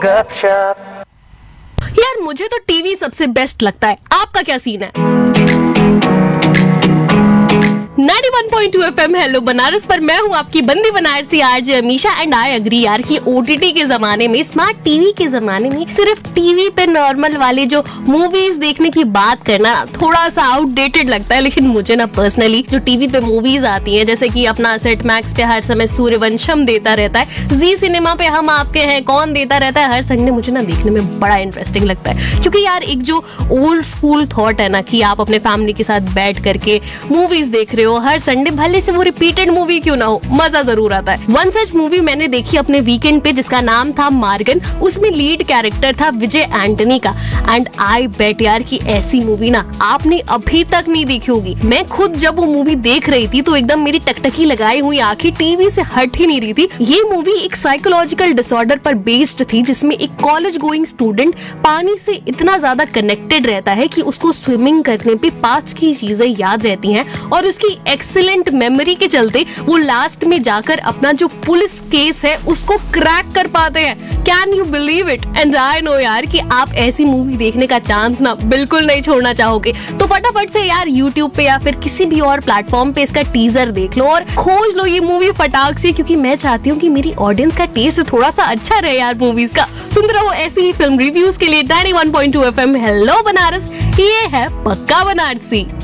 गपशप। यार मुझे तो टीवी सबसे बेस्ट लगता है, आपका क्या सीन है? 91.2 FM हेलो बनारस पर मैं हूँ आपकी बंदी Banarasi RJ Amisha and I agree यार कि ओटीटी के जमाने में, स्मार्ट टीवी के जमाने में सिर्फ टीवी पे नॉर्मल वाले जो मूवीज देखने की बात करना थोड़ा सा आउटडेटेड लगता है। लेकिन मुझे ना पर्सनली जो टीवी पे मूवीज आती हैं, जैसे कि अपना सेट मैक्स पे हर समय सूर्यवंशम देता रहता है, जी सिनेमा पे हम आपके हैं कौन देता रहता है हर संडे, मुझे ना देखने में बड़ा इंटरेस्टिंग लगता है। क्योंकि यार एक जो ओल्ड स्कूल थॉट है ना कि आप अपने फैमिली के साथ बैठ करके मूवीज देख रहे हो हर संडे, भले से वो रिपीटेड मूवी क्यों ना हो, मजा जरूर आता है। वन सच मूवी मैंने देखी अपने वीकेंड पे जिसका नाम था मार्गन। उसमें लीड कैरेक्टर था विजय एंटनी का एंड आई बेट यार कि ऐसी मूवी ना आपने अभी तक नहीं देखी होगी। मैं खुद जब वो मूवी देख रही थी तो एकदम मेरी टकटकी लगाई हुई आंखें टीवी से हट ही नहीं रही थी। ये मूवी एक साइकोलॉजिकल डिसऑर्डर पर बेस्ड थी जिसमें एक कॉलेज गोइंग स्टूडेंट पानी से इतना ज्यादा कनेक्टेड रहता है कि उसको स्विमिंग करने पे 5 की चीजें याद रहती हैं और उसकी एक्सीलेंट मेमोरी के चलते वो लास्ट में जाकर अपना जो पुलिस केस है उसको क्रैक कर पाते हैं। Can you believe it? And I know यार कि आप ऐसी मूवी देखने का चांस ना बिल्कुल नहीं छोड़ना चाहोगे। तो फटाफट से यार यूट्यूब पे या फिर किसी भी और प्लेटफॉर्म पे इसका टीजर देख लो और खोज लो ये मूवी फटाक से, क्योंकि मैं चाहती हूँ कि मेरी ऑडियंस का टेस्ट थोड़ा सा अच्छा रहे यार मूवीज का। सुनते रहो ऐसी ही फिल्म रिव्यूज के लिए 91.2 FM हेलो बनारस, ये है पक्का बनारसी।